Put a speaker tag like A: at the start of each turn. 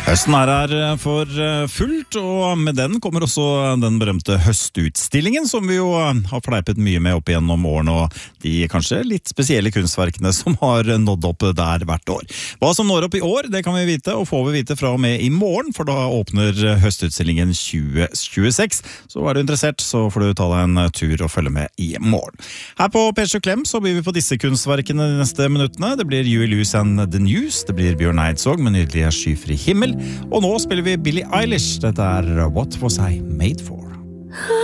A: Høsten her for fullt, og med den kommer også den berømte høstutstillingen, som vi jo har fleipet mye med opp igjennom årene, og de kanskje litt spesielle kunstverkene som har nådd opp der hvert år. Hva som når opp i år, det kan vi vite, og får vi vite fra og med i morgen, for da åpner høstutstillingen 2026. Så er du interessert, så får du ta deg en tur og følge med i morgen. Her på P7 Klem så blir vi på disse kunstverkene de neste minuttene. Det blir Huey Lewis and the News, det blir Bjørn Eidsvåg med nydelige Skyfri himmel, og nå spiller vi Billie Eilish. Dette er What Was I Made For?